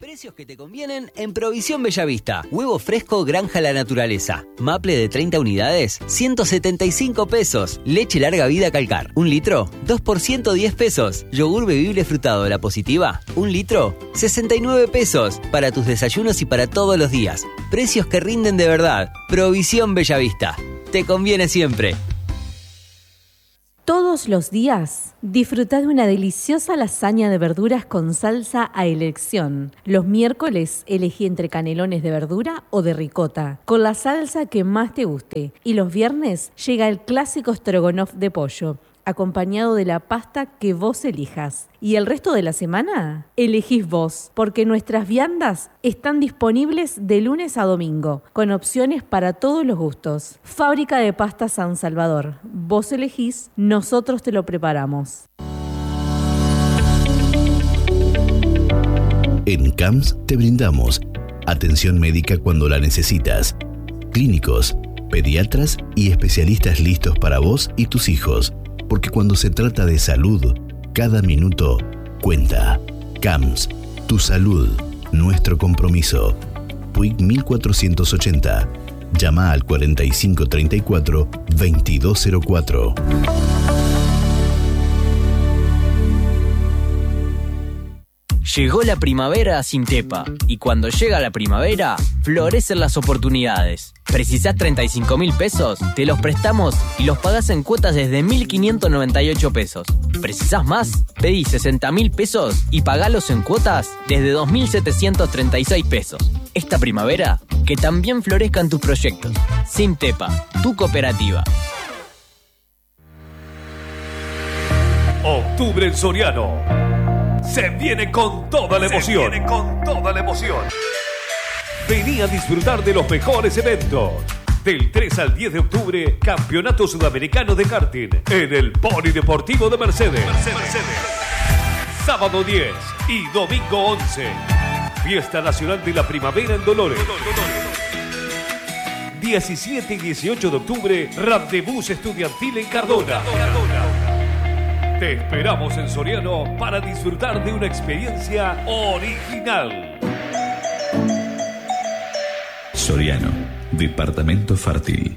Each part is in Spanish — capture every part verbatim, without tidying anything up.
Precios que te convienen en Provisión Bellavista. Huevo fresco Granja La Naturaleza. Maple de treinta unidades, ciento setenta y cinco pesos. Leche larga vida Calcar. Un litro, dos por ciento diez pesos. Yogur bebible frutado de La Positiva. Un litro, sesenta y nueve pesos. Para tus desayunos y para todos los días. Precios que rinden de verdad. Provisión Bellavista. Te conviene siempre. Todos los días, disfruta de una deliciosa lasaña de verduras con salsa a elección. Los miércoles, elegí entre canelones de verdura o de ricota, con la salsa que más te guste. Y los viernes llega el clásico stroganoff de pollo, acompañado de la pasta que vos elijas. Y el resto de la semana, elegís vos, porque nuestras viandas están disponibles de lunes a domingo, con opciones para todos los gustos. Fábrica de Pasta San Salvador. Vos elegís, nosotros te lo preparamos. En C A M S te brindamos atención médica cuando la necesitas, clínicos, pediatras y especialistas listos para vos y tus hijos. Porque cuando se trata de salud, cada minuto cuenta. C A M S, tu salud, nuestro compromiso. Puig mil cuatrocientos ochenta. Llama al cuarenta y cinco treinta y cuatro veintidós cero cuatro. Llegó la primavera a Sintepa y cuando llega la primavera, florecen las oportunidades. ¿Precisás treinta y cinco mil pesos? Te los prestamos y los pagás en cuotas desde mil quinientos noventa y ocho pesos. ¿Precisás más? Pedí sesenta mil pesos y pagalos en cuotas desde dos mil setecientos treinta y seis pesos. Esta primavera, que también florezcan tus proyectos. Sintepa, tu cooperativa. Octubre en Soriano. Se viene con toda la emoción. Se viene con toda la emoción. Vení a disfrutar de los mejores eventos. Del tres al diez de octubre, Campeonato Sudamericano de Karting en el Polideportivo de Mercedes. Mercedes. Mercedes. Sábado diez y domingo once. Fiesta Nacional de la Primavera en Dolores. diecisiete y dieciocho de octubre, Randebús Estudiantil en Cardona. Te esperamos en Soriano para disfrutar de una experiencia original. Soriano, departamento fértil.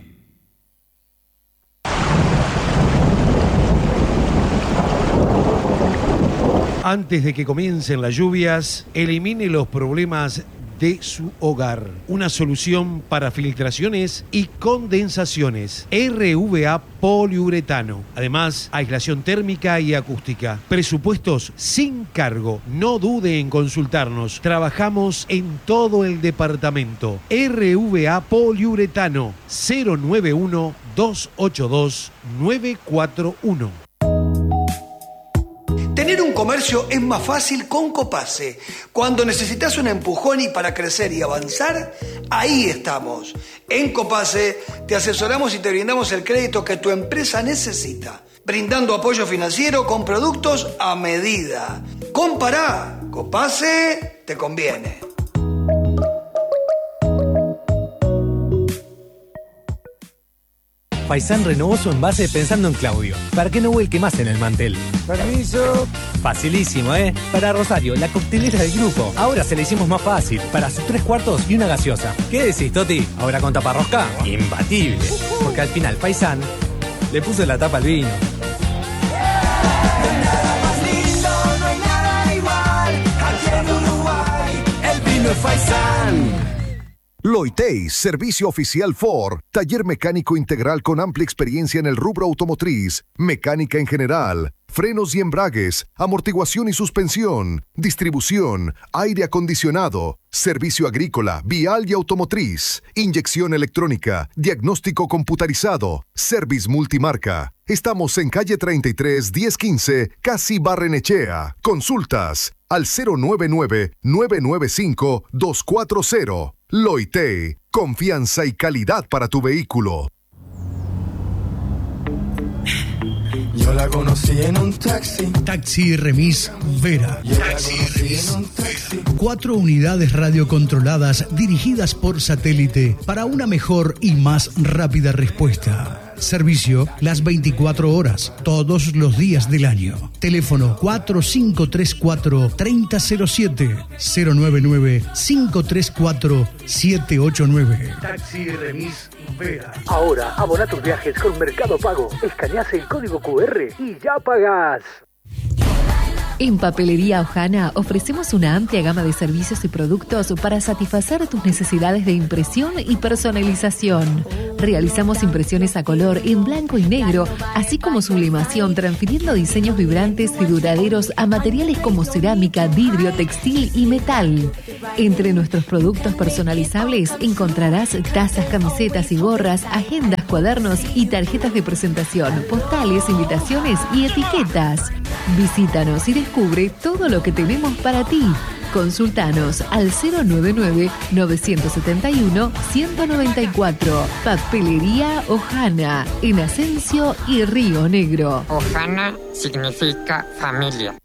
Antes de que comiencen las lluvias, elimine los problemas de su hogar. Una solución para filtraciones y condensaciones. R V A poliuretano. Además, aislación térmica y acústica. Presupuestos sin cargo. No dude en consultarnos. Trabajamos en todo el departamento. R V A poliuretano. cero nueve uno, dos ocho dos, nueve cuatro uno. Tener un comercio es más fácil con Copase. Cuando necesitas un empujón y para crecer y avanzar, ahí estamos. En Copase te asesoramos y te brindamos el crédito que tu empresa necesita, brindando apoyo financiero con productos a medida. Compará, Copase te conviene. Faisán renovó su envase pensando en Claudio, para que no vuelque más en el mantel. Permiso. Facilísimo, ¿eh? Para Rosario, la coctelera del grupo. Ahora se la hicimos más fácil, para sus tres cuartos y una gaseosa. ¿Qué decís, Toti? ¿Ahora con taparrosca? Imbatible. Porque al final Faisán le puso la tapa al vino. No hay nada más lindo, no hay nada igual. Aquí en Uruguay, el vino es Faisán. Loitei, servicio oficial Ford, taller mecánico integral con amplia experiencia en el rubro automotriz, mecánica en general, frenos y embragues, amortiguación y suspensión, distribución, aire acondicionado, servicio agrícola, vial y automotriz, inyección electrónica, diagnóstico computarizado, service multimarca. Estamos en calle treinta y tres, diez quince, Casi Barrenechea. Consultas al cero nueve nueve, nueve nueve cinco, dos cuatro cero. Loitei, confianza y calidad para tu vehículo. Yo la conocí en un taxi. Taxi Remis Vera. Taxi Remis Vera. Cuatro unidades radiocontroladas dirigidas por satélite para una mejor y más rápida respuesta. Servicio las veinticuatro horas, todos los días del año. Teléfono cuatro cinco tres cuatro, tres cero cero siete, cero nueve nueve, cinco tres cuatro, siete ocho nueve. Taxi Remis Vera. Ahora, abona tus viajes con Mercado Pago. Escaneás el código cu erre y ya pagás. En Papelería Ojana ofrecemos una amplia gama de servicios y productos para satisfacer tus necesidades de impresión y personalización. Realizamos impresiones a color en blanco y negro, así como sublimación, transfiriendo diseños vibrantes y duraderos a materiales como cerámica, vidrio, textil y metal. Entre nuestros productos personalizables encontrarás tazas, camisetas y gorras, agendas, cuadernos y tarjetas de presentación, postales, invitaciones y etiquetas. Visítanos y descubre todo lo que tenemos para ti. Consultanos al cero nueve nueve, nueve siete uno, uno cero nueve cuatro. Papelería Ojana, en Asensio y Río Negro. Ojana significa familia.